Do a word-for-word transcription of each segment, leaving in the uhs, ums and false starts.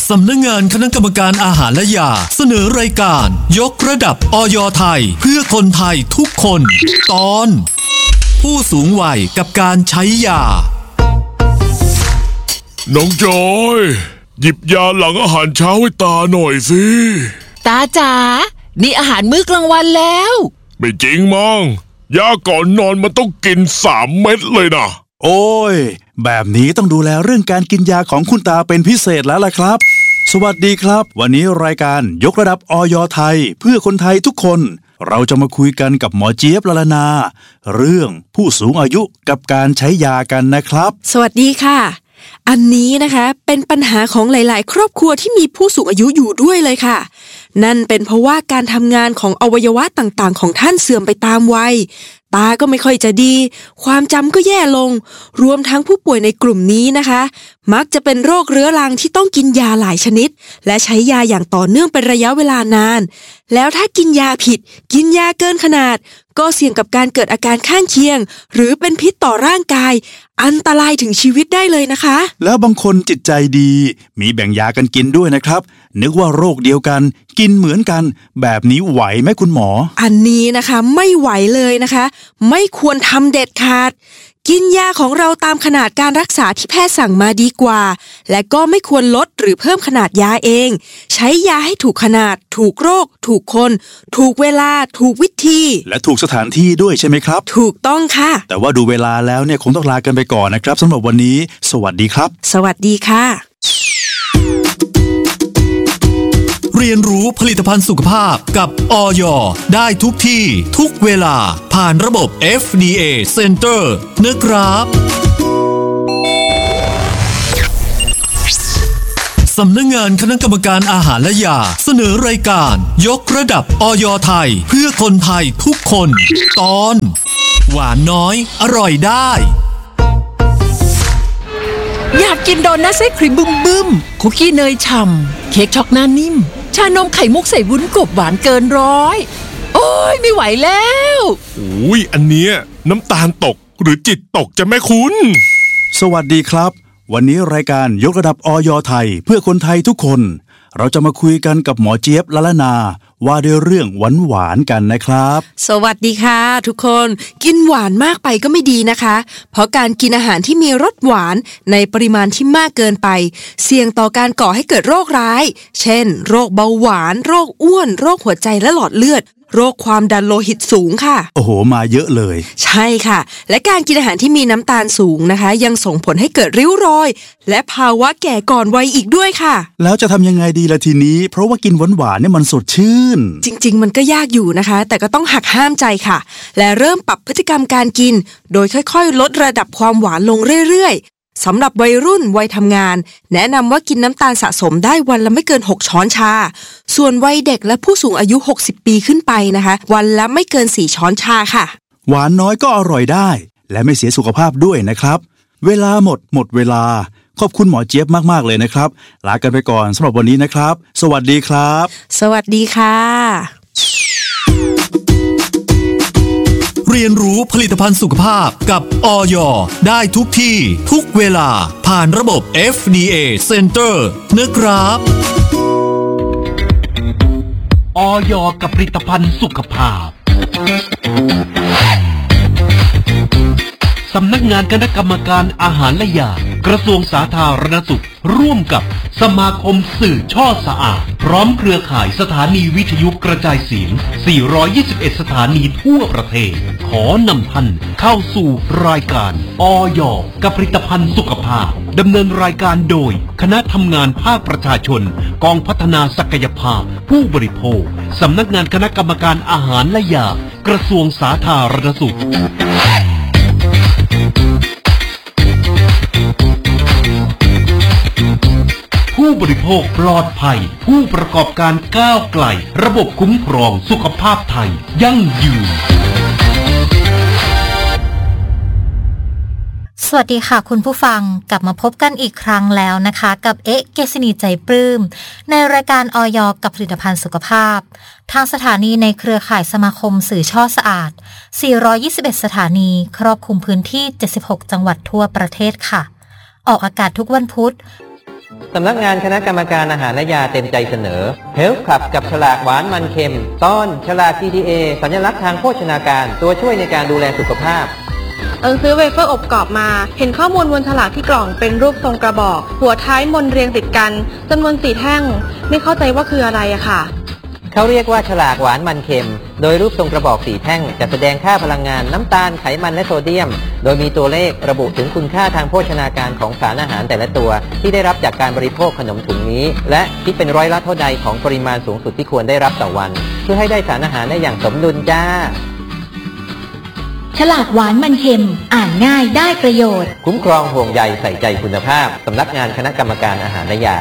สำนักงานคณะกรรมการอาหารและยาเสนอรายการยกระดับอย.ไทยเพื่อคนไทยทุกคนตอนผู้สูงวัยกับการใช้ยาน้องจอยหยิบยาหลังอาหารเช้าให้ตาหน่อยสิตาจ๋านี่อาหารมื้อกลางวันแล้วไม่จริงมั้งยาก่อนนอนมันต้องกินสามเม็ดเลยนะโอ้ยแบบนี้ต้องดูแลเรื่องการกินยาของคุณตาเป็นพิเศษแล้วล่ะครับสวัสดีครับวันนี้รายการยกระดับอย.ไทยเพื่อคนไทยทุกคนเราจะมาคุยกันกับหมอเจี๊ยบละลานาเรื่องผู้สูงอายุกับการใช้ยากันนะครับสวัสดีค่ะอันนี้นะคะเป็นปัญหาของหลายๆครอบครัวที่มีผู้สูงอายุอยู่ด้วยเลยค่ะนั่นเป็นเพราะว่าการทำงานของอวัยวะต่างๆของท่านเสื่อมไปตามวัยตาก็ไม่ค่อยจะดีความจำก็แย่ลงรวมทั้งผู้ป่วยในกลุ่มนี้นะคะมักจะเป็นโรคเรื้อรังที่ต้องกินยาหลายชนิดและใช้ยาอย่างต่อเนื่องเป็นระยะเวลานานแล้วถ้ากินยาผิดกินยาเกินขนาดก็เสี่ยงกับการเกิดอาการข้างเคียงหรือเป็นพิษต่อร่างกายอันตรายถึงชีวิตได้เลยนะคะแล้วบางคนจิตใจดีมีแบ่งยากันกินด้วยนะครับนึกว่าโรคเดียวกันกินเหมือนกันแบบนี้ไหวไหมคุณหมออันนี้นะคะไม่ไหวเลยนะคะไม่ควรทำเด็ดขาดกินยาของเราตามขนาดการรักษาที่แพทย์สั่งมาดีกว่าและก็ไม่ควรลดหรือเพิ่มขนาดยาเองใช้ยาให้ถูกขนาดถูกโรคถูกคนถูกเวลาถูกวิธีและถูกสถานที่ด้วยใช่ไหมครับถูกต้องค่ะแต่ว่าดูเวลาแล้วเนี่ยคงต้องลากันไปก่อนนะครับสำหรับวันนี้สวัสดีครับสวัสดีค่ะเรียนรู้ผลิตภัณฑ์สุขภาพกับอย.ได้ทุกที่ทุกเวลาผ่านระบบ เอฟ ดี เอ Center นะครับสำนักงานคณะกรรมการอาหารและยาเสนอรายการยกระดับอย.ไทยเพื่อคนไทยทุกคนตอนหวานน้อยอร่อยได้อยากกินโดนัทไส้ครีมบึ้มบึ้มคุกกี้เนยฉ่ำเค้กช็อกหน้านิ่มชานมไข่มุกใส่วุ้นกบหวานเกินร้อยโอ้ยไม่ไหวแล้วอุ้ยอันเนี้ยน้ำตาลตกหรือจิตตกจะแม่คุณสวัสดีครับวันนี้รายการยกระดับอย.ไทยเพื่อคนไทยทุกคนเราจะมาคุยกันกับหมอเจี๊ยบละลานาว่าด้วยเรื่องหวานหวานกันนะครับสวัสดีค่ะทุกคนกินหวานมากไปก็ไม่ดีนะคะเพราะการกินอาหารที่มีรสหวานในปริมาณที่มากเกินไปเสี่ยงต่อการก่อให้เกิดโรคร้ายเช่นโรคเบาหวานโรคอ้วนโรคหัวใจและหลอดเลือดโรคความดันโลหิตสูงค่ะโอ้โหมาเยอะเลยใช่ค่ะและการกินอาหารที่มีน้ำตาลสูงนะคะยังส่งผลให้เกิดริ้วรอยและภาวะแก่ก่อนวัยอีกด้วยค่ะแล้วจะทำยังไงดีล่ะทีนี้เพราะว่ากินหวานๆเนี่ยมันสดชื่นจริงๆมันก็ยากอยู่นะคะแต่ก็ต้องหักห้ามใจค่ะและเริ่มปรับพฤติกรรมการกินโดยค่อยๆลดระดับความหวานลงเรื่อยๆสำหรับวัยรุ่นวัยทำงานแนะนำว่ากินน้ำตาลสะสมได้วันละไม่เกินหกช้อนชาส่วนวัยเด็กและผู้สูงอายุหกสิบปีขึ้นไปนะคะวันละไม่เกินสี่ช้อนชาค่ะหวานน้อยก็อร่อยได้และไม่เสียสุขภาพด้วยนะครับเวลาหมดหมดเวลาขอบคุณหมอเจี๊ยบมากๆเลยนะครับลากันไปก่อนสำหรับวันนี้นะครับสวัสดีครับสวัสดีค่ะเรียนรู้ผลิตภัณฑ์สุขภาพกับอย.ได้ทุกที่ทุกเวลาผ่านระบบ เอฟ ดี เอ Center นะครับอย.กับผลิตภัณฑ์สุขภาพสำนักงานคณะกรรมการอาหารและยากระทรวงสาธารณสุขร่วมกับสมาคมสื่อช่อสะอาดพร้อมเครือข่ายสถานีวิทยุกระจายเสียงสี่ร้อยยี่สิบเอ็ดสถานีทั่วประเทศขอนำท่านเข้าสู่รายการอย.กับผลิตภัณฑ์สุขภาพดำเนินรายการโดยคณะทำงานภาคประชาชนกองพัฒนาศักยภาพผู้บริโภคสำนักงานคณะกรรมการอาหารและยากระทรวงสาธารณสุขผู้บริโภคปลอดภัยผู้ประกอบการก้าวไกลระบบคุ้มครองสุขภาพไทยยั่งยืนสวัสดีค่ะคุณผู้ฟังกลับมาพบกันอีกครั้งแล้วนะคะกับเอ๊ะเกษณีใจปลื้มในรายการอย.กับผลิตภัณฑ์สุขภาพทางสถานีในเครือข่ายสมาคมสื่อช่อสะอาดสี่ร้อยยี่สิบเอ็ดสถานีครอบคลุมพื้นที่เจ็ดสิบหกจังหวัดทั่วประเทศค่ะออกอากาศทุกวันพุธสำนักงานคณะกรรมการอาหารและยาเต็มใจเสนอ Health Club กับฉลากหวานมันเค็มตอนฉลาก ที ที เอ สัญลักษณ์ทางโภชนาการตัวช่วยในการดูแลสุขภาพเอิงซื้อเวเฟอร์อบกรอบมาเห็นข้อมูลบนฉลากที่กล่องเป็นรูปทรงกระบอกหัวท้ายมนเรียงติดกันจำนวนสี่แท่งไม่เข้าใจว่าคืออะไรอะค่ะเขาเรียกว่าฉลากหวานมันเค็มโดยรูปทรงกระบอกสี่แท่งจะแสดงค่าพลังงานน้ำตาลไขมันและโซเดียมโดยมีตัวเลขระบุถึงคุณค่าทางโภชนาการของสารอาหารแต่ละตัวที่ได้รับจากการบริโภคขนมถุงนี้และคิดเป็นร้อยละเท่าใดของปริมาณสูงสุดที่ควรได้รับต่อวันเพื่อให้ได้สารอาหารได้อย่างสมดุลจ้าฉลากหวานมันเค็มอ่านง่ายได้ประโยชน์คุ้มครองห่วงใยใส่ใจคุณภาพสำนักงานคณะกรรมการอาหารและยา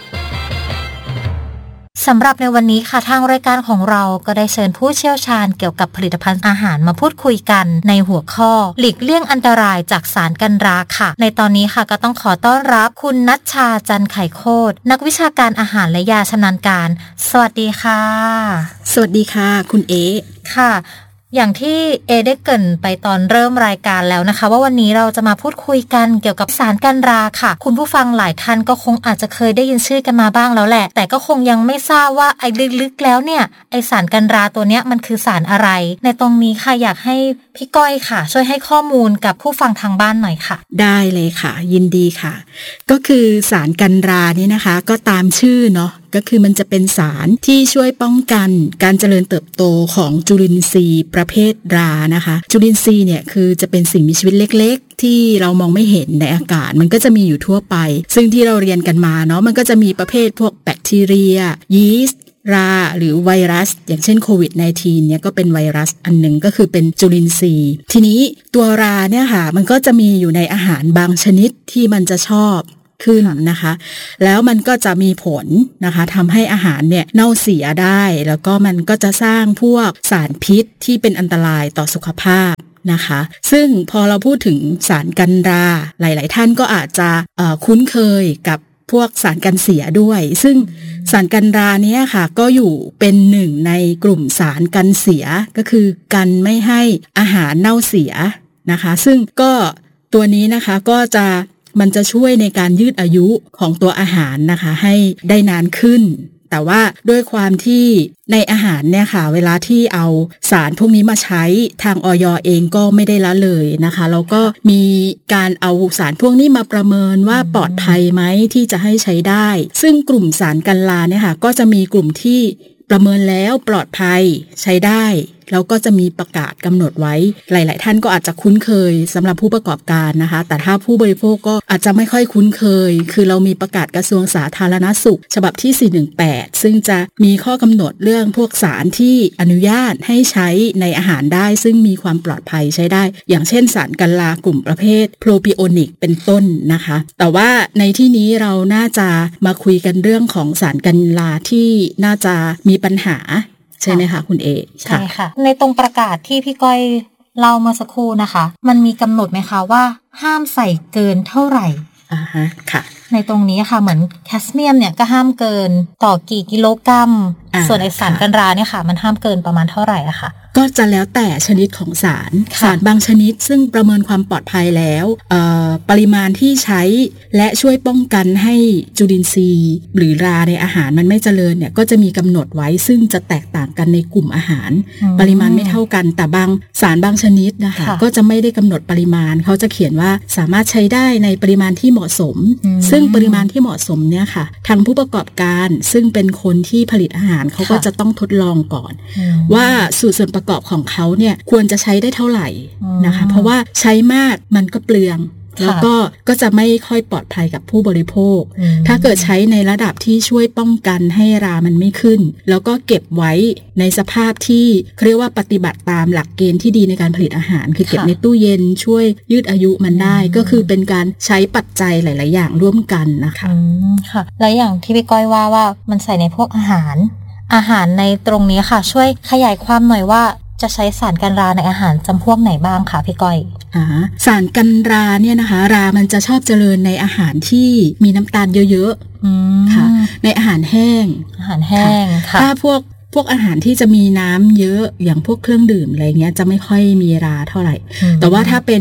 สำหรับในวันนี้ค่ะทางรายการของเราก็ได้เชิญผู้เชี่ยวชาญเกี่ยวกับผลิตภัณฑ์อาหารมาพูดคุยกันในหัวข้อหลีกเลี่ยงอันตรายจากสารกันราค่ะในตอนนี้ค่ะก็ต้องขอต้อนรับคุณณัชชาจันไข่โคตรนักวิชาการอาหารและยาชำนาญการสวัสดีค่ะสวัสดีค่ะคุณเอค่ะอย่างที่เอได้เกริ่นไปตอนเริ่มรายการแล้วนะคะว่าวันนี้เราจะมาพูดคุยกันเกี่ยวกับสารกันราค่ะคุณผู้ฟังหลายท่านก็คงอาจจะเคยได้ยินชื่อกันมาบ้างแล้วแหละแต่ก็คงยังไม่ทราบว่าไอ้ลึกๆแล้วเนี่ยไอสารกันราตัวเนี้ยมันคือสารอะไรในตรงนี้ค่ะอยากให้พี่ก้อยค่ะช่วยให้ข้อมูลกับผู้ฟังทางบ้านหน่อยค่ะได้เลยค่ะยินดีค่ะก็คือสารกันรานี่นะคะก็ตามชื่อเนาะก็คือมันจะเป็นสารที่ช่วยป้องกันการเจริญเติบโตของจุลินทรีย์ประเภทรานะคะจุลินทรีย์เนี่ยคือจะเป็นสิ่งมีชีวิตเล็กๆที่เรามองไม่เห็นในอากาศมันก็จะมีอยู่ทั่วไปซึ่งที่เราเรียนกันมาเนาะมันก็จะมีประเภทพวกแบคทีเรียยีสต์ราหรือไวรัสอย่างเช่นโควิด สิบเก้า เนี่ยก็เป็นไวรัสอันหนึ่งก็คือเป็นจุลินทรีย์ทีนี้ตัวราเนี่ยค่ะมันก็จะมีอยู่ในอาหารบางชนิดที่มันจะชอบขึ้นนะคะแล้วมันก็จะมีผลนะคะทำให้อาหารเนี่ยเน่าเสียได้แล้วก็มันก็จะสร้างพวกสารพิษที่เป็นอันตรายต่อสุขภาพนะคะซึ่งพอเราพูดถึงสารกันราหลายๆท่านก็อาจจะเอ่อคุ้นเคยกับพวกสารกันเสียด้วยซึ่งสารกันราเนี้ยค่ะก็อยู่เป็นหนึ่งในกลุ่มสารกันเสียก็คือกันไม่ให้อาหารเน่าเสียนะคะซึ่งก็ตัวนี้นะคะก็จะมันจะช่วยในการยืดอายุของตัวอาหารนะคะให้ได้นานขึ้นแต่ว่าด้วยความที่ในอาหารเนี่ยค่ะเวลาที่เอาสารพวกนี้มาใช้ทางอย.เองก็ไม่ได้ละเลยนะคะแล้วก็มีการเอาสารพวกนี้มาประเมินว่าปลอดภัยไหมที่จะให้ใช้ได้ซึ่งกลุ่มสารกันราเนี่ยค่ะก็จะมีกลุ่มที่ประเมินแล้วปลอดภัยใช้ได้แล้วก็จะมีประกาศกำหนดไว้หลายๆท่านก็อาจจะคุ้นเคยสำหรับผู้ประกอบการนะคะแต่ถ้าผู้บริโภคก็อาจจะไม่ค่อยคุ้นเคยคือเรามีประกาศกระทรวงสาธารณสุขฉบับที่สี่หนึ่งแปดซึ่งจะมีข้อกำหนดเรื่องพวกสารที่อนุญาตให้ใช้ในอาหารได้ซึ่งมีความปลอดภัยใช้ได้อย่างเช่นสารกันรากลุ่มประเภทโปรไบโอนิกเป็นต้นนะคะแต่ว่าในที่นี้เราน่าจะมาคุยกันเรื่องของสารกันราที่น่าจะมีปัญหาใช่ไหมคะคุณเอใช่ค่ะในตรงประกาศที่พี่ก้อยเล่ามาสักครู่นะคะมันมีกำหนดไหมคะว่าห้ามใส่เกินเท่าไหร่อ่าฮะค่ะในตรงนี้ค่ะเหมือนแคดเมียมเนี่ยก็ห้ามเกินต่อกี่กิโลกรัมส่วนไอสารกันราเนี่ยค่ะมันห้ามเกินประมาณเท่าไหร่อะค่ะก็จะแล้วแต่ชนิดของสารสารบางชนิดซึ่งประเมินความปลอดภัยแล้วปริมาณที่ใช้และช่วยป้องกันให้จุลินทรีย์หรือราในอาหารมันไม่เจริญเนี่ยก็จะมีกำหนดไว้ซึ่งจะแตกต่างกันในกลุ่มอาหารปริมาณไม่เท่ากันแต่บางสารบางชนิดนะคะก็จะไม่ได้กำหนดปริมาณเขาจะเขียนว่าสามารถใช้ได้ในปริมาณที่เหมาะสมซึ่งปริมาณที่เหมาะสมเนี่ยค่ะทางผู้ประกอบการซึ่งเป็นคนที่ผลิตอาหารเขาก็จะต้องทดลองก่อนว่าสูตรส่วนประกอบของเขาเนี่ยควรจะใช้ได้เท่าไหร่นะคะเพราะว่าใช้มากมันก็เปลืองแล้วก็ก็จะไม่ค่อยปลอดภัยกับผู้บริโภคถ้าเกิดใช้ในระดับที่ช่วยป้องกันให้รามันไม่ขึ้นแล้วก็เก็บไว้ในสภาพที่เรียกว่าปฏิบัติตามหลักเกณฑ์ที่ดีในการผลิตอาหารคือเก็บในตู้เย็นช่วยยืดอายุมันได้ก็คือเป็นการใช้ปัจจัยหลายๆอย่างร่วมกันนะคะค่ะแล้วอย่างที่พี่ก้อยว่าว่ามันใส่ในพวกอาหารอาหารในตรงนี้ค่ะช่วยขยายความหน่อยว่าจะใช้สารกันราในอาหารจำพวกไหนบ้างคะพี่ก้อยอ่าสารกันราเนี่ยนะคะรามันจะชอบเจริญในอาหารที่มีน้ำตาลเยอะๆค่ะในอาหารแห้งอาหารแห้งค่ะถ้าพวกพวกอาหารที่จะมีน้ำเยอะอย่างพวกเครื่องดื่มอะไรเงี้ยจะไม่ค่อยมีราเท่าไหร่แต่ว่าถ้าเป็น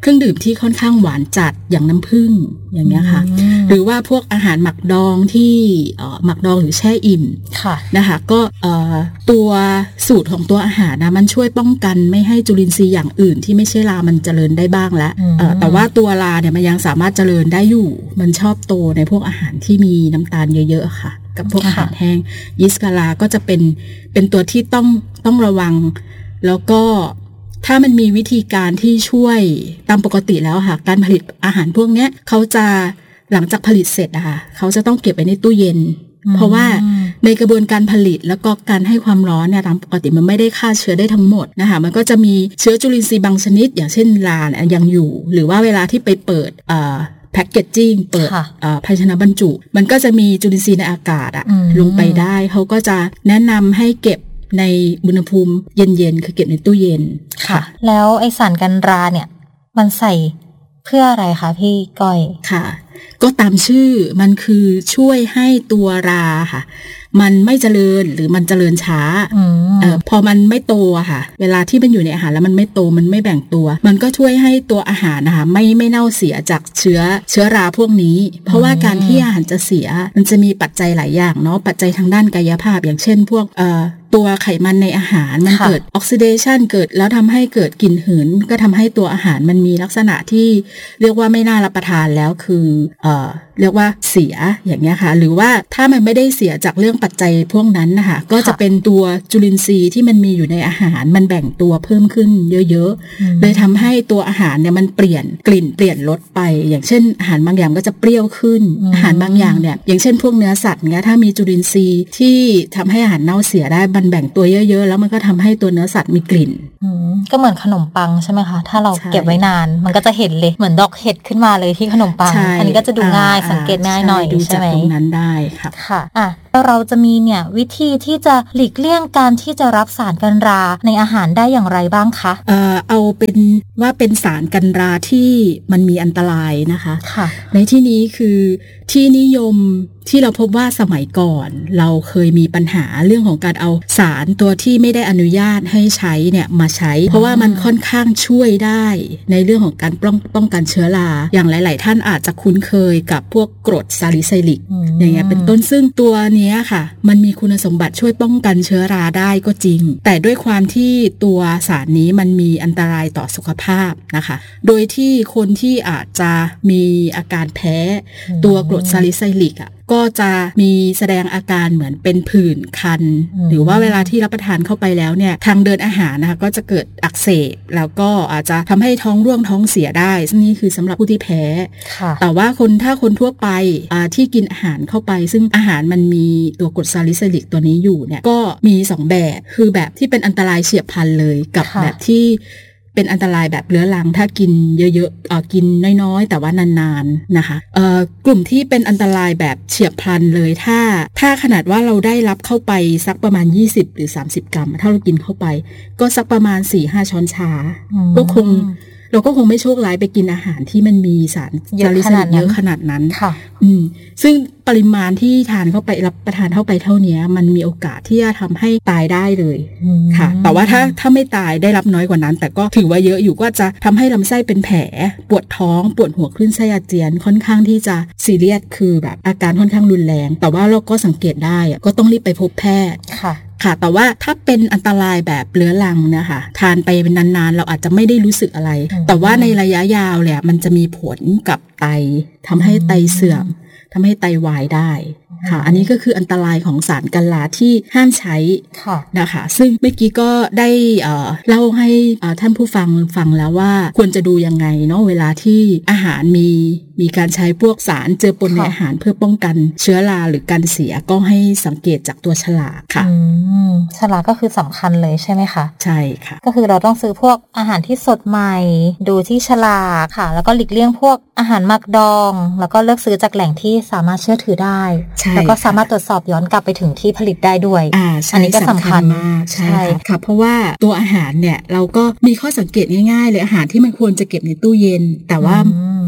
เครื่องดื่มที่ค่อนข้างหวานจัดอย่างน้ำผึ้งอย่างเงี้ยค่ะหรือว่าพวกอาหารหมักดองที่หมักดองหรือแช่อิ่มนะคะก็ตัวสูตรของตัวอาหารนะมันช่วยป้องกันไม่ให้จุลินทรีย์อย่างอื่นที่ไม่ใช่รามันเจริญได้บ้างแล้วแต่ว่าตัวราเนี่ยมันยังสามารถเจริญได้อยู่มันชอบโตในพวกอาหารที่มีน้ำตาลเยอะๆค่ะกับพวกอาหารแห้งยีสต์กะลาก็จะเป็นเป็นตัวที่ต้องต้องระวังแล้วก็ถ้ามันมีวิธีการที่ช่วยตามปกติแล้วค่ะการผลิตอาหารพวกนี้เขาจะหลังจากผลิตเสร็จอะค่ะเขาจะต้องเก็บไว้ในตู้เย็นเพราะว่าในกระบวนการผลิตแล้วก็การให้ความร้อนเนี่ยตามปกติมันไม่ได้ฆ่าเชื้อได้ทั้งหมดนะคะมันก็จะมีเชื้อจุลินทรีย์บางชนิดอย่างเช่นราเนี่ยยังอยู่หรือว่าเวลาที่ไปเปิดเอ่อแพ็กเกจจิ้งเปิดภาชนะบรรจุมันก็จะมีจุลินทรีย์ในอากาศอะลงไปได้เขาก็จะแนะนำให้เก็บในอุณหภูมิเย็นๆคือเก็บในตู้เย็นค่ะแล้วไอสารกันราเนี่ยมันใส่เพื่ออะไรคะพี่ก้อยค่ะก็ตามชื่อมันคือช่วยให้ตัวราค่ะมันไม่เจริญหรือมันเจริญช้าเอ่อพอมันไม่โตอะค่ะเวลาที่มันอยู่ในอาหารแล้วมันไม่โตมันไม่แบ่งตัวมันก็ช่วยให้ตัวอาหารนะคะไม่ไม่เน่าเสียจากเชื้อเชื้อราพวกนี้เพราะว่าการที่อาหารจะเสียมันจะมีปัจจัยหลายอย่างเนาะปัจจัยทางด้านกายภาพอย่างเช่นพวกเอ่อตัวไขมันในอาหารมันเกิดออกซิเดชันเกิดแล้วทำให้เกิดกลิ่นหืนก็ทำให้ตัวอาหารมันมีลักษณะที่เรียกว่าไม่น่ารับประทานแล้วคือเอ่อเรียกว่าเสียอย่างเงี้ยค่ะหรือว่าถ้ามันไม่ได้เสียจากเรื่องปัจจัยพวกนั้นนะคะก็จะเป็นตัวจุลินทรีย์ที่มันมีอยู่ในอาหารมันแบ่งตัวเพิ่มขึ้นเยอะๆเลยทำให้ตัวอาหารเนี่ยมันเปลี่ยนกลิ่นเปลี่ยนรสไปอย่างเช่นอาหารบางอย่างก็จะเปรี้ยวขึ้นอาหารบางอย่างเนี่ยอย่างเช่นพวกเนื้อสัตว์เงี้ยถ้ามีจุลินทรีย์ที่ทำให้อาหารเน่าเสียได้มันแบ่งตัวเยอะๆแล้วมันก็ทำให้ตัวเนื้อสัตว์มีกลิ่นก็เหมือนขนมปังใช่ไหมคะถ้าเราเก็บไว้นานมันก็จะเห็นเลยเหมือนดอกเห็ดขึ้นมาเลยที่ขนมปังอันนี้ก็จะดูง่ายสังเกตง่ายหน่อยใช่ไหมดูจากตรงนั้นได้ค่ะค่ะอ่ะเราจะมีเนี่ยวิธีที่จะหลีกเลี่ยงการที่จะรับสารกันราในอาหารได้อย่างไรบ้างคะเอ่อเอาเป็นว่าเป็นสารกันราที่มันมีอันตรายนะคะค่ะในที่นี้คือที่นิยมที่เราพบว่าสมัยก่อนเราเคยมีปัญหาเรื่องของการเอาสารตัวที่ไม่ได้อนุญาตให้ใช้เนี่ยมาใช้เพราะว่ามันค่อนข้างช่วยได้ในเรื่องของการป้องป้องกันเชื้อราอย่างหลายๆท่านอาจจะคุ้นเคยกับพวกกรดซาลิไซลิกอย่างเงี้ยเป็นต้นซึ่งตัวนี้ค่ะมันมีคุณสมบัติช่วยป้องกันเชื้อราได้ก็จริงแต่ด้วยความที่ตัวสารนี้มันมีอันตรายต่อสุขภาพนะคะโดยที่คนที่อาจจะมีอาการแพ้ตัวกรดซาลิไซลิกอ่ะก็จะมีแสดงอาการเหมือนเป็นผื่นคันหรือว่าเวลาที่รับประทานเข้าไปแล้วเนี่ยทางเดินอาหารนะคะก็จะเกิดอักเสบแล้วก็อาจจะทำให้ท้องร่วงท้องเสียได้ซึ่งนี่คือสำหรับผู้ที่แพ้แต่ว่าคนถ้าคนทั่วไปที่กินอาหารเข้าไปซึ่งอาหารมันมีตัวกรดซาลิไซลิกตัวนี้อยู่เนี่ยก็มีสองแบบคือแบบที่เป็นอันตรายเฉียบพลันเลยกับแบบที่เป็นอันตรายแบบเรื้อรังถ้ากินเยอะๆเอ่อกินน้อยๆแต่ว่านานๆนะคะเอ่อกลุ่มที่เป็นอันตรายแบบเฉียบพลันเลยถ้าถ้าขนาดว่าเราได้รับเข้าไปสักประมาณยี่สิบหรือสามสิบกรัมถ้าเรากินเข้าไปก็สักประมาณ สี่ห้า ช้อนชาก็คงเราก็คงไม่โชคร้ายไปกินอาหารที่มันมีสารซาลิไซลิกเยอะขนาดนั้นค่ะอืมซึ่งปริมาณที่ทานเข้าไปรับประทานเข้าไปเท่านี้มันมีโอกาสที่จะทำให้ตายได้เลยค่ะแต่ว่าถ้าถ้าไม่ตายได้รับน้อยกว่านั้นแต่ก็ถือว่าเยอะอยู่ก็จะทำให้ลำไส้เป็นแผลปวดท้องปวดหัวคลื่นไส้อาเจียนค่อนข้างที่จะซีเรียสคือแบบอาการค่อนข้างรุนแรงแต่ว่าเราก็สังเกตได้ก็ต้องรีบไปพบแพทย์ค่ะค่ะแต่ว่าถ้าเป็นอันตรายแบบเรื้อรังนะคะทานไปเป็นนานๆเราอาจจะไม่ได้รู้สึกอะไรแต่ว่าในระยะยาวเนี่ยมันจะมีผลกับไตทำให้ไตเสื่อมทำให้ไตวายได้ค่ะอันนี้ก็คืออันตรายของสารกันราที่ห้ามใช้นะคะซึ่งเมื่อกี้ก็ได้เอ่อเล่าให้ท่านผู้ฟังฟังแล้วว่าควรจะดูยังไงเนาะเวลาที่อาหารมีมีการใช้พวกสารเจือปนในอาหารเพื่อป้องกันเชื้อราหรือการเสียก็ให้สังเกตจากตัวฉลากค่ะฉลากก็คือสำคัญเลยใช่ไหมคะใช่ค่ะก็คือเราต้องซื้อพวกอาหารที่สดใหม่ดูที่ฉลากค่ะแล้วก็หลีกเลี่ยงพวกอาหารหมักดองแล้วก็เลือกซื้อจากแหล่งที่สามารถเชื่อถือได้แล้วก็สามารถตรวจสอบย้อนกลับไปถึงที่ผลิตได้ด้วยอ่าอันนี้ก็สำคัญมากใช่ค่ะเพราะว่าตัวอาหารเนี่ยเราก็มีข้อสังเกตง่ายๆเลยอาหารที่มันควรจะเก็บในตู้เย็นแต่ว่า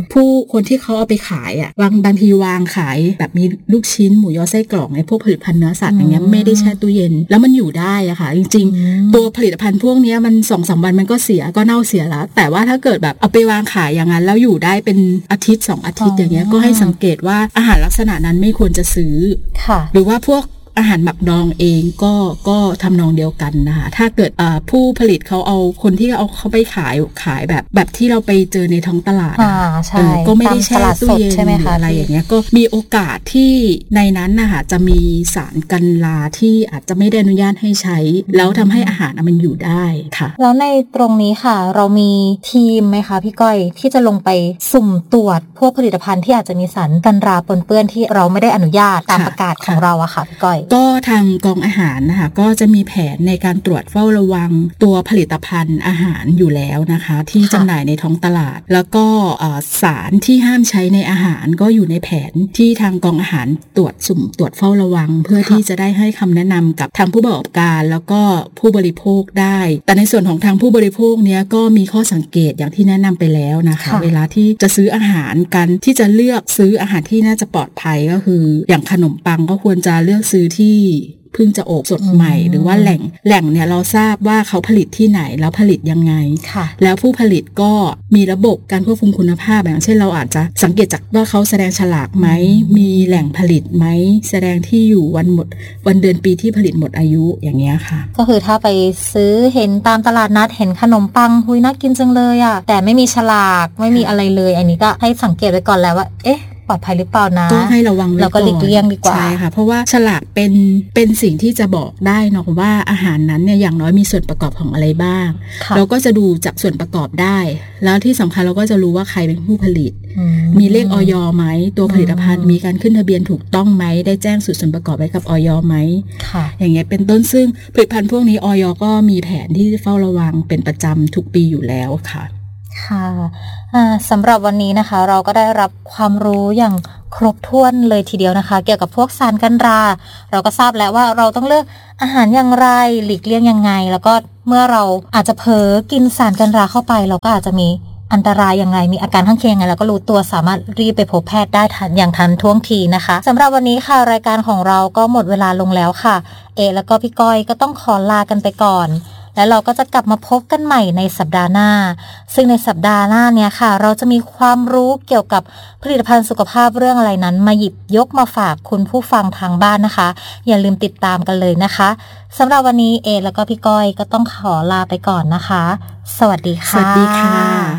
ผู้คนที่เขาเอาไปขายอ่ะบางบางทีวางขายแบบมีลูกชิ้นหมูยอไส้กรอกในพวกผลิตภัณฑ์เนื้อสัตว์อย่างเงี้ยไม่ได้แช่ตู้เย็นแล้วมันอยู่ได้อะค่ะจริงๆตัวผลิตภัณฑ์พวกนี้มัน สองถึงสาม วันมันก็เสียก็เน่าเสียแล้วแต่ว่าถ้าเกิดแบบเอาไปวางขายอย่างนั้นแล้วอยู่ได้เป็นอาทิตย์สองอาทิตย์อย่างเงี้ยก็ให้สังเกตว่าอาหารลักษณะนั้นไม่ควรจะซื้อหรือว่าพวกอาหารหมักดองเองก็ก็ทำนองเดียวกันนะคะถ้าเกิดผู้ผลิตเขาเอาคนที่เอาเขาไปขายขายแบบแบบที่เราไปเจอในท้องตลาดก็ไม่ได้แช่ตู้เย็นหรืออะไรอย่างเงี้ยก็มีโอกาสที่ในนั้นนะคะจะมีสารกันราที่อาจจะไม่ได้อนุญาตให้ใช้แล้วทำให้อาหารมันอยู่ได้ค่ะแล้วในตรงนี้ค่ะเรามีทีมไหมคะพี่ก้อยที่จะลงไปสุ่มตรวจพวกผลิตภัณฑ์ที่อาจจะมีสารกันราปนเปื้อนที่เราไม่ได้อนุญาตตามประกาศของเราอะค่ะพี่ก้อยก็ทางกองอาหารนะคะก็จะมีแผนในการตรวจเฝ้าระวังตัวผลิตภัณฑ์อาหารอยู่แล้วนะคะที่จำหน่ายในท้องตลาดแล้วก็สารที่ห้ามใช้ในอาหารก็อยู่ในแผนที่ทางกองอาหารตรวจสุ่มตรวจเฝ้าระวังเพื่อที่จะได้ให้คำแนะนำกับทางผู้ประกอบการแล้วก็ผู้บริโภคได้แต่ในส่วนของทางผู้บริโภคเนี้ยก็มีข้อสังเกตอย่างที่แนะนำไปแล้วนะคะเวลาที่จะซื้ออาหารกันที่จะเลือกซื้ออาหารที่น่าจะปลอดภัยก็คืออย่างขนมปังก็ควรจะเลือกซื้อที่เพิ่งจะอบสดใหม่หรือว่าแหล่งแหล่งเนี่ยเราทราบว่าเขาผลิตที่ไหนแล้วผลิตยังไงแล้วผู้ผลิตก็มีระบบการควบคุมคุณภาพอย่างเช่นเราอาจจะสังเกตจากว่าเขาแสดงฉลากไหมมีแหล่งผลิตไหมแสดงที่อยู่วันหมดวันเดือนปีที่ผลิตหมดอายุอย่างเงี้ยค่ะก็คือถ้าไปซื้อเห็นตามตลาดนัดเห็นขนมปังหุยน่ากินจังเลยอ่ะแต่ไม่มีฉลากไม่มีอะไรเลยอันนี้ก็ให้สังเกตไว้ก่อนแล้วว่าเอ๊ะปลอดภัยหรือเปล่านะก็ให้ระวังไว้ก่อนแล้วก็หลีกเลี่ยงดีกว่าใช่ค่ะเพราะว่าฉลากเป็นเป็นสิ่งที่จะบอกได้เนาะว่าอาหารนั้นเนี่ยอย่างน้อยมีส่วนประกอบของอะไรบ้างเราก็จะดูจากส่วนประกอบได้แล้วที่สำคัญเราก็จะรู้ว่าใครเป็นผู้ผลิตมีเลขอย.ไหมตัวผลิตภัณฑ์มีการขึ้นทะเบียนถูกต้องไหมได้แจ้งสูตรส่วนประกอบไว้กับอย.ไหมอย่างเงี้ยเป็นต้นซึ่งผลิตภัณฑ์พวกนี้อย.ก็มีแผนที่เฝ้าระวังเป็นประจำทุกปีอยู่แล้วค่ะค่ะสำหรับวันนี้นะคะเราก็ได้รับความรู้อย่างครบถ้วนเลยทีเดียวนะคะเกี่ยวกับพวกสารกันราเราก็ทราบแล้วว่าเราต้องเลือกอาหารอย่างไรหลีกเลี่ยงยังไงแล้วก็เมื่อเราอาจจะเผลอกินสารกันราเข้าไปเราก็อาจจะมีอันตรายยังไงมีอาการข้างเคียงยังไงเราก็รู้ตัวสามารถรีบไปพบแพทย์ได้ทันอย่างทันท่วงทีนะคะสำหรับวันนี้ค่ะรายการของเราก็หมดเวลาลงแล้วค่ะเอแล้วก็พี่ก้อยก็ต้องขอลากันไปก่อนแล้วเราก็จะกลับมาพบกันใหม่ในสัปดาห์หน้าซึ่งในสัปดาห์หน้าเนี่ยค่ะเราจะมีความรู้เกี่ยวกับผลิตภัณฑ์สุขภาพเรื่องอะไรนั้นมาหยิบยกมาฝากคุณผู้ฟังทางบ้านนะคะอย่าลืมติดตามกันเลยนะคะสำหรับวันนี้เอแล้วก็พี่ก้อยก็ต้องขอลาไปก่อนนะคะสวัสดีค่ะสวัสดีค่ะ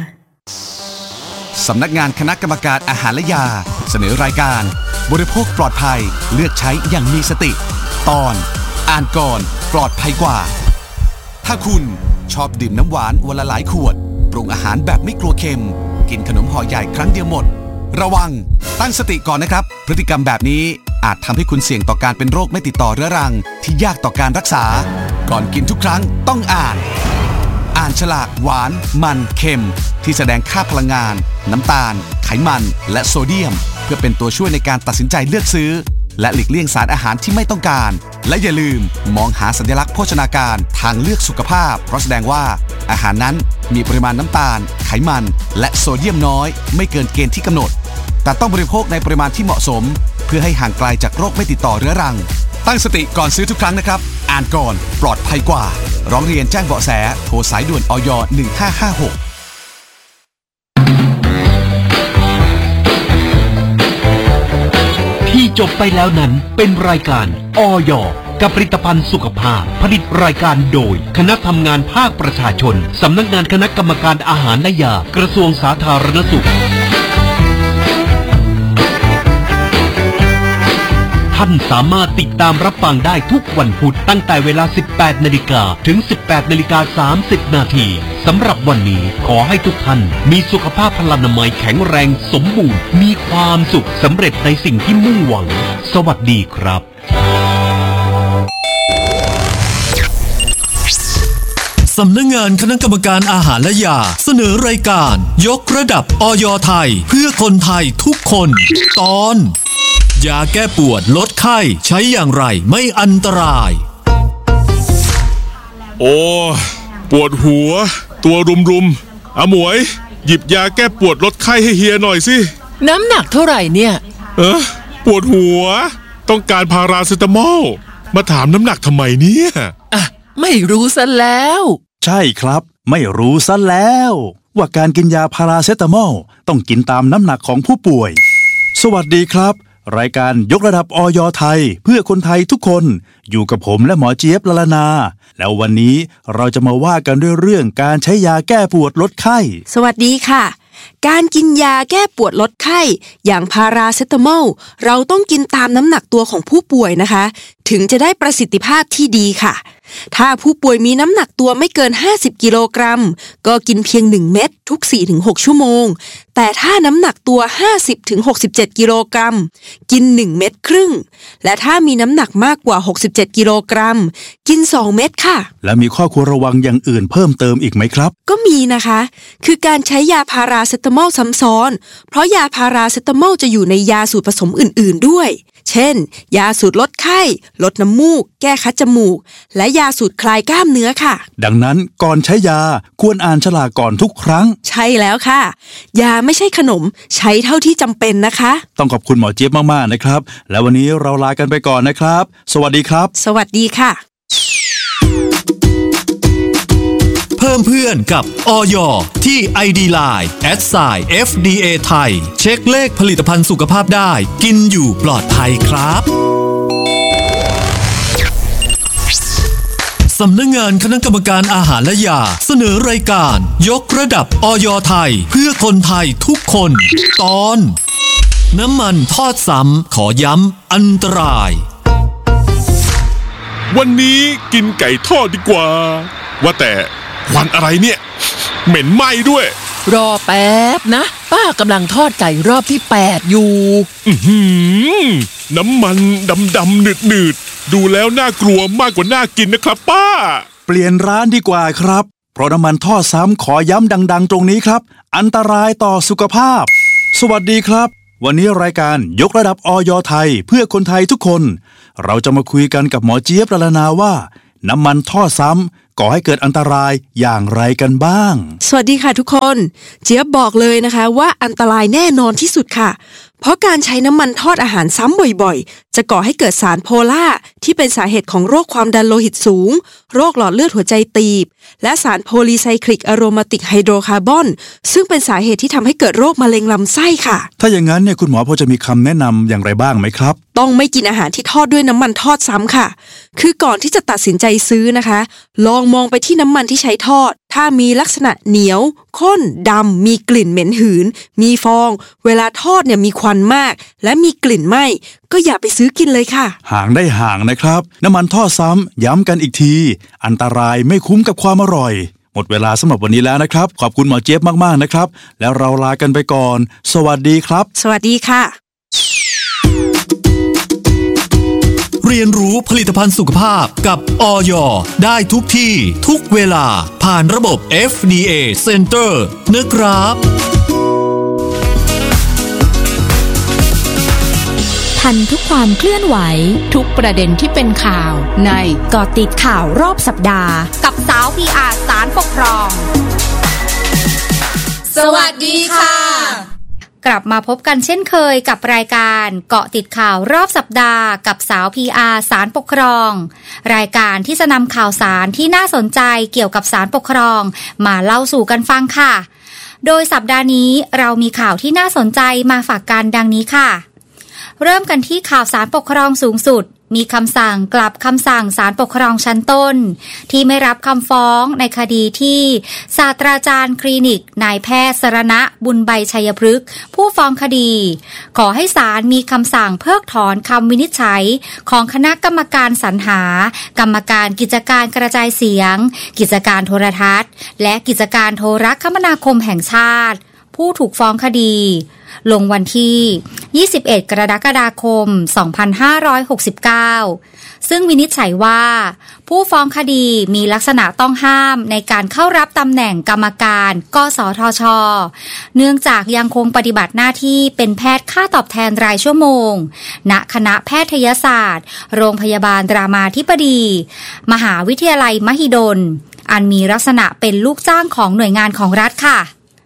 สำนักงานคณะกรรมการอาหารและยาเสนอรายการบริโภคปลอดภัยเลือกใช้อย่างมีสติตอนอ่านก่อนปลอดภัยกว่าถ้าคุณชอบดื่มน้ำหวานวันละหลายขวดปรุงอาหารแบบไม่กลัวเค็มกินขนมห่อใหญ่ครั้งเดียวหมดระวังตั้งสติก่อนนะครับพฤติกรรมแบบนี้อาจทำให้คุณเสี่ยงต่อการเป็นโรคไม่ติดต่อเรื้อรังที่ยากต่อการรักษาก่อนกินทุกครั้งต้องอ่านอ่านฉลากหวานมันเค็มที่แสดงค่าพลังงานน้ำตาลไขมันและโซเดียมเพื่อเป็นตัวช่วยในการตัดสินใจเลือกซื้อและหลีกเลี่ยงสารอาหารที่ไม่ต้องการและอย่าลืมมองหาสัญลักษณ์โภชนาการทางเลือกสุขภาพเพราะแสดงว่าอาหารนั้นมีปริมาณน้ำตาลไขมันและโซเดียมน้อยไม่เกินเกณฑ์ที่กำหนดแต่ต้องบริโภคในปริมาณที่เหมาะสมเพื่อให้ห่างไกลจากโรคไม่ติดต่อเรื้อรังตั้งสติก่อนซื้อทุกครั้งนะครับอ่านก่อนปลอดภัยกว่าร้องเรียนแจ้งเบาะแสโทรสายด่วนอย หนึ่งห้าห้าหกที่จบไปแล้วนั้นเป็นรายการอย.กับผลิตภัณฑ์สุขภาพผลิตรายการโดยคณะทำงานภาคประชาชนสำนักงานคณะกรรมการอาหารและยากระทรวงสาธารณสุขท่านสามารถติดตามรับฟังได้ทุกวันพุธตั้งแต่เวลา สิบแปดนาฬิกา ถึง สิบแปดนาฬิกาสามสิบนาทีสำหรับวันนี้ขอให้ทุกท่านมีสุขภาพพลานามัยแข็งแรงสมบูรณ์มีความสุขสำเร็จในสิ่งที่มุ่งหวังสวัสดีครับสำนักงานคณะกรรมการอาหารและยาเสนอรายการยกระดับอย.ไทยเพื่อคนไทยทุกคนตอนยาแก้ปวดลดไข้ใช้อย่างไรไม่อันตรายโอ้ปวดหัวตัวรุมๆอาหมวยหยิบยาแก้ปวดลดไข้ให้เฮียหน่อยสิน้ำหนักเท่าไหร่เนี่ยเออปวดหัวต้องการพาราเซตามอลมาถามน้ำหนักทำไมเนี่ยอ่ะไม่รู้ซะแล้วใช่ครับไม่รู้ซะแล้วว่าการกินยาพาราเซตามอลต้องกินตามน้ำหนักของผู้ป่วยสวัสดีครับรายการยกระดับอย.ไทยเพื่อคนไทยทุกคนอยู่กับผมและหมอเจี๊ยบละลานาแล้ววันนี้เราจะมาว่ากันด้วยเรื่องการใช้ยาแก้ปวดลดไข้สวัสดีค่ะการกินยาแก้ปวดลดไข้อย่างพาราเซตามอลเราต้องกินตามน้ำหนักตัวของผู้ป่วยนะคะถึงจะได้ประสิทธิภาพที่ดีค่ะถ้าผู้ป่วยมีน้ำหนักตัวไม่เกินห้าสิบกิโลกรัมก็กินเพียงหนึ่งเม็ดทุก สี่ถึงหก ชั่วโมงแต่ถ้าน้ำหนักตัวห้าสิบถึงหกสิบเจ็ดกิโลกรัมกินหนึ่งเม็ดครึ่งและถ้ามีน้ำหนักมากกว่าหกสิบเจ็ดกิโลกรัมกินสองเม็ดค่ะและมีข้อควรระวังอย่างอื่นเพิ่มเติมอีกไหมครับก็มีนะคะคือการใช้ยาพาราเซตามอลซ้ำซ้อนเพราะยาพาราเซตามอลจะอยู่ในยาสูตรผสมอื่นๆด้วยเช่นยาสูตรลดไข้ลดน้ำมูกแก้คัดจมูกและยาสูตรคลายกล้ามเนื้อค่ะดังนั้นก่อนใช้ยาควรอ่านฉลากก่อนทุกครั้งใช่แล้วค่ะยาไม่ใช่ขนมใช้เท่าที่จำเป็นนะคะต้องขอบคุณหมอเจี๊ยบมากๆนะครับแล้ววันนี้เราลากันไปก่อนนะครับสวัสดีครับสวัสดีค่ะเพิ่มเพื่อนกับอย.ที่ ไอ ดี ไลน์ แอท ไซน์ เอฟ ดี เอ ไทยเช็คเลขผลิตภัณฑ์สุขภาพได้กินอยู่ปลอดภัยครับสำนักงานคณะกรรมการอาหารและยาเสนอรายการยกระดับอย.ไทยเพื่อคนไทยทุกคนตอนน้ำมันทอดซ้ำขอย้ำอันตรายวันนี้กินไก่ทอดดีกว่าว่าแต่ควันอะไรเนี่ยเหม็นไหม้ด้วยรอแป๊บนะป้ากำลังทอดไก่รอบที่แปดอยู่อื้อหือน้ำมันดำๆหนืดๆดูแล้วน่ากลัวมากกว่าน่ากินนะครับป้าเปลี่ยนร้านดีกว่าครับเพราะน้ำมันทอดซ้ำขอย้ำดังๆตรงนี้ครับอันตรายต่อสุขภาพสวัสดีครับวันนี้รายการยกระดับอย.ไทยเพื่อคนไทยทุกคนเราจะมาคุยกันกับหมอเจี๊ยบละลานาว่าน้ำมันทอดซ้ำก่อให้เกิดอันตรายอย่างไรกันบ้างสวัสดีค่ะทุกคนเจี๊ยบบอกเลยนะคะว่าอันตรายแน่นอนที่สุดค่ะเพราะการใช้น้ำมันทอดอาหารซ้ำบ่อยๆจะก่อให้เกิดสารโพล่าที่เป็นสาเหตุของโรคความดันโลหิตสูงโรคหลอดเลือดหัวใจตีบและสารโพลีไซคลิกอะโรมาติกไฮโดรคาร์บอนซึ่งเป็นสาเหตุที่ทำให้เกิดโรคมะเร็งลำไส้ค่ะถ้าอย่างนั้นเนี่ยคุณหมอพอจะมีคำแนะนำอย่างไรบ้างไหมครับต้องไม่กินอาหารที่ทอดด้วยน้ำมันทอดซ้ำค่ะคือก่อนที่จะตัดสินใจซื้อนะคะลองมองไปที่น้ำมันที่ใช้ทอดถ้ามีลักษณะเหนียวข้นดำมีกลิ่นเหม็นหืนมีฟองเวลาทอดเนี่ยมีควันมากและมีกลิ่นไหม้ก็อย่าไปซื้อกินเลยค่ะห่างได้ห่างนะครับน้ำมันทอดซ้ำย้ำกันอีกทีอันตรายไม่คุ้มกับความอร่อยหมดเวลาสำหรับวันนี้แล้วนะครับขอบคุณหมอเจี๊ยบมากๆนะครับแล้วเราลากันไปก่อนสวัสดีครับสวัสดีค่ะเรียนรู้ผลิตภัณฑ์สุขภาพกับอย.ได้ทุกที่ทุกเวลาผ่านระบบ เอฟ ดี เอ Center นะครับทันทุกความเคลื่อนไหวทุกประเด็นที่เป็นข่าวในเกาะติดข่าวรอบสัปดาห์กับสาว พี อาร์ ศาลปกครองสวัสดีค่ะกลับมาพบกันเช่นเคยกับรายการเกาะติดข่าวรอบสัปดาห์กับสาว พี อาร์ ศาลปกครองรายการที่จะนำข่าวสารที่น่าสนใจเกี่ยวกับศาลปกครองมาเล่าสู่กันฟังค่ะโดยสัปดาห์นี้เรามีข่าวที่น่าสนใจมาฝากกันดังนี้ค่ะเริ่มกันที่ข่าวศาลปกครองสูงสุดมีคำสั่งกลับคำสั่งศาลปกครองชั้นต้นที่ไม่รับคำฟ้องในคดีที่ศาสตราจารย์คลินิกนายแพทย์สรณะบุญใบชัยพฤกษ์ผู้ฟ้องคดีขอให้ศาลมีคำสั่งเพิกถอนคำวินิจฉัยของคณะกรรมการสรรหากรรมการกิจการกระจายเสียงกิจการโทรทัศน์และกิจการโทรคมนาคมแห่งชาติผู้ถูกฟ้องคดีลงวันที่ยี่สิบเอ็ดกรกฎาคมสองพันห้าร้อยหกสิบเก้าซึ่งวินิจฉัยว่าผู้ฟ้องคดีมีลักษณะต้องห้ามในการเข้ารับตำแหน่งกรรมการกสทช.เนื่องจากยังคงปฏิบัติหน้าที่เป็นแพทย์ค่าตอบแทนรายชั่วโมงณคณะแพทยศาสตร์โรงพยาบาลรามาธิบดีมหาวิทยาลัยมหิดลอันมีลักษณะเป็นลูกจ้างของหน่วยงานของรัฐค่ะ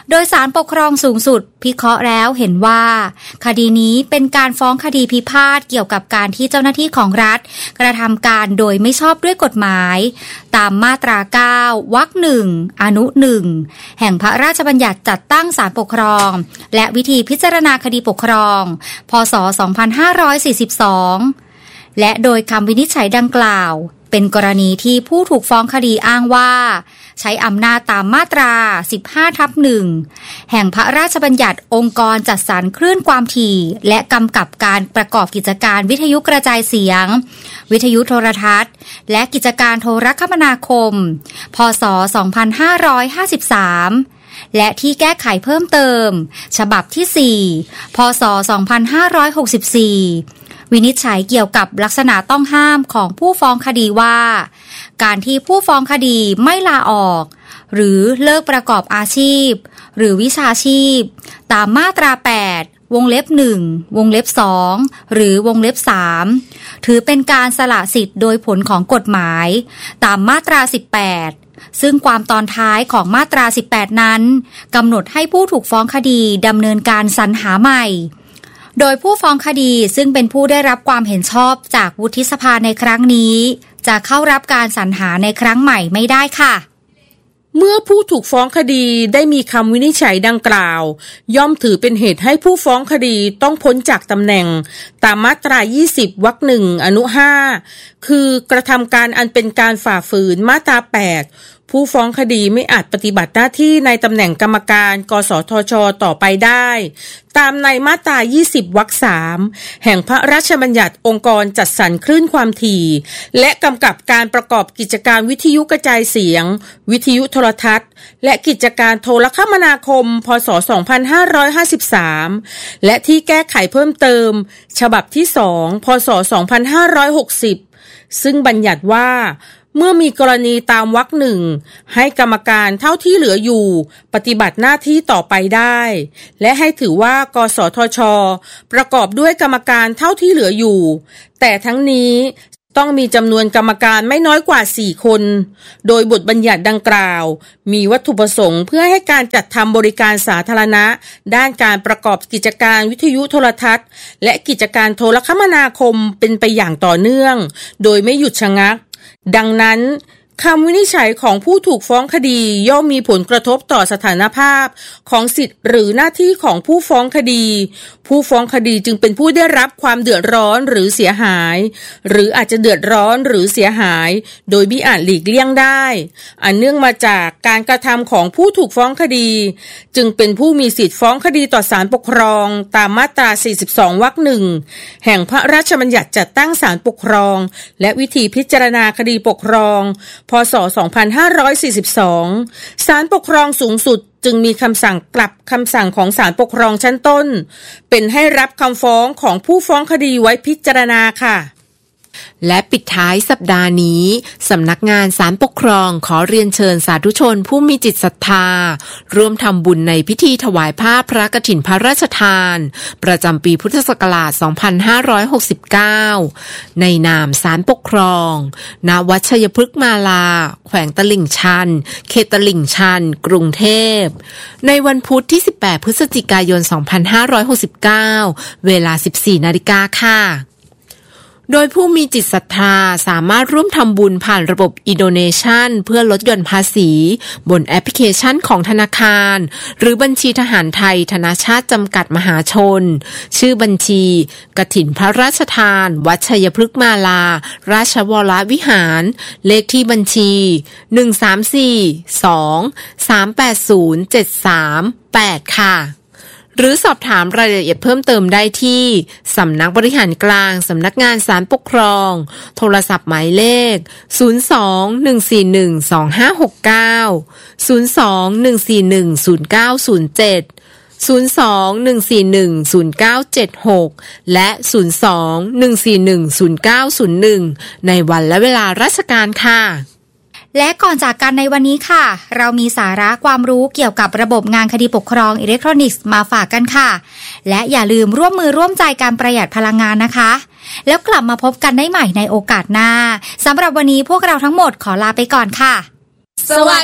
โดยศาลปกครองสูงสุดพิเคราะห์แล้วเห็นว่าคดีนี้เป็นการฟ้องคดีพิพาทเกี่ยวกับการที่เจ้าหน้าที่ของรัฐกระทำการโดยไม่ชอบด้วยกฎหมายตามมาตราเก้าวรรคหนึ่งอนุหนึ่งแห่งพระราชบัญญัติจัดตั้งศาลปกครองและวิธีพิจารณาคดีปกครองพ.ศ. สองพันห้าร้อยสี่สิบสองและโดยคำวินิจฉัยดังกล่าวเป็นกรณีที่ผู้ถูกฟ้องคดีอ้างว่าใช้อำนาจตามมาตรา สิบห้าทับหนึ่ง แห่งพระราชบัญญัติองค์กรจัดสรรคลื่นความถี่และกำกับการประกอบกิจการวิทยุกระจายเสียงวิทยุโทรทัศน์และกิจการโทรคมนาคมพ.ศ. สองพันห้าร้อยห้าสิบสามและที่แก้ไขเพิ่มเติมฉบับที่สี่พ.ศ. สองพันห้าร้อยหกสิบสี่วินิจฉัยเกี่ยวกับลักษณะต้องห้ามของผู้ฟ้องคดีว่าการที่ผู้ฟ้องคดีไม่ลาออกหรือเลิกประกอบอาชีพหรือวิชาชีพตามมาตราแปดวงเล็บหนึ่งวงเล็บสองหรือวงเล็บสามถือเป็นการสละสิทธิ์โดยผลของกฎหมายตามมาตราสิบแปดซึ่งความตอนท้ายของมาตราสิบแปดนั้นกำหนดให้ผู้ถูกฟ้องคดีดำเนินการสรรหาใหม่โดยผู้ฟ้องคดีซึ่งเป็นผู้ได้รับความเห็นชอบจากวุฒิสภาในครั้งนี้จะเข้ารับการสรรหาในครั้งใหม่ไม่ได้ค่ะเมื่อผู้ถูกฟ้องคดีได้มีคำวินิจฉัยดังกล่าวย่อมถือเป็นเหตุให้ผู้ฟ้องคดีต้องพ้นจากตำแหน่งตามมาตรายี่สิบวรรคหนึ่งอนุห้าคือกระทำการอันเป็นการฝ่าฝืนมาตราแปดผู้ฟ้องคดีไม่อาจปฏิบัติหน้าที่ในตำแหน่งกรรมการกสทช.ต่อไปได้ตามในมาตรายี่สิบวรรคสามแห่งพระราชบัญญัติองค์กรจัดสรรคลื่นความถี่และกำกับการประกอบกิจการวิทยุกระจายเสียงวิทยุโทรทัศน์และกิจการโทรคมนาคมพ.ศ. สองพันห้าร้อยห้าสิบสามและที่แก้ไขเพิ่มเติมฉบับที่สองพ.ศ. สองพันห้าร้อยหกสิบซึ่งบัญญัติว่าเมื่อมีกรณีตามวรรคหนึ่งให้กรรมการเท่าที่เหลืออยู่ปฏิบัติหน้าที่ต่อไปได้และให้ถือว่ากสทช.ประกอบด้วยกรรมการเท่าที่เหลืออยู่แต่ทั้งนี้ต้องมีจำนวนกรรมการไม่น้อยกว่าสี่คนโดยบทบัญญัติดังกล่าวมีวัตถุประสงค์เพื่อให้การจัดทำบริการสาธารณะด้านการประกอบกิจการวิทยุโทรทัศน์และกิจการโทรคมนาคมเป็นไปอย่างต่อเนื่องโดยไม่หยุดชะงักดังนั้นคำวินิจฉัยของผู้ถูกฟ้องคดีย่อมมีผลกระทบต่อสถานภาพของสิทธิหรือหน้าที่ของผู้ฟ้องคดีผู้ฟ้องคดีจึงเป็นผู้ได้รับความเดือดร้อนหรือเสียหายหรืออาจจะเดือดร้อนหรือเสียหายโดยมิอาจหลีกเลี่ยงได้อันเนื่องมาจากการกระทำของผู้ถูกฟ้องคดีจึงเป็นผู้มีสิทธิฟ้องคดีต่อศาลปกครองตามมาตราสี่สิบสองวรรคหนึ่งแห่งพระราชบัญญัติจัดตั้งศาลปกครองและวิธีพิจารณาคดีปกครองพ.ศ. สองพันห้าร้อยสี่สิบสองศาลปกครองสูงสุดจึงมีคำสั่งกลับคำสั่งของศาลปกครองชั้นต้นเป็นให้รับคำฟ้องของผู้ฟ้องคดีไว้พิจารณาค่ะและปิดท้ายสัปดาห์นี้สำนักงานศาลปกครองขอเรียนเชิญสาธุชนผู้มีจิตศรัทธาร่วมทำบุญในพิธีถวายผ้าพระกฐินพระราชทานประจำปีพุทธศักราชสองพันห้าร้อยหกสิบเก้าในนามศาลปกครองณวัดชัยพฤกษ์มาลาแขวงตลิ่งชันเขตตลิ่งชันกรุงเทพในวันพุธที่สิบแปดพฤศจิกายนสองพันห้าร้อยหกสิบเก้าเวลา สิบสี่นาฬิกาค่ะโดยผู้มีจิตศรัทธาสามารถร่วมทำบุญผ่านระบบ e-donation เพื่อลดหย่อนภาษีบนแอปพลิเคชันของธนาคารหรือบัญชีทหารไทยธนาชาติจำกัดมหาชนชื่อบัญชีกฐินพระราชทานวัดชัยพฤกษ์มาลาราชวรวิหารเลขที่บัญชีหนึ่ง สาม สี่ สอง สาม แปด ศูนย์ เจ็ด สาม แปดค่ะหรือสอบถามรายละเอียดเพิ่มเติมได้ที่สำนักบริหารกลางสำนักงานศาลปกครองโทรศัพท์หมายเลขศูนย์ สอง หนึ่ง สี่ หนึ่ง สอง ห้า หก เก้า ศูนย์ สอง หนึ่ง สี่ หนึ่ง ศูนย์ เก้า ศูนย์ เจ็ด ศูนย์ สอง หนึ่ง สี่ หนึ่ง ศูนย์ เก้า เจ็ด หกและ ศูนย์ สอง หนึ่ง สี่ หนึ่ง ศูนย์ เก้า ศูนย์ หนึ่งในวันและเวลาราชการค่ะและก่อนจากกันในวันนี้ค่ะเรามีสาระความรู้เกี่ยวกับระบบงานคดีปกครองอิเล็กทรอนิกส์มาฝากกันค่ะและอย่าลืมร่วมมือร่วมใจการประหยัดพลังงานนะคะแล้วกลับมาพบกันได้ใหม่ในโอกาสหน้าสำหรับวันนี้พวกเราทั้งหมดขอลาไปก่อนค่ะสวัสดี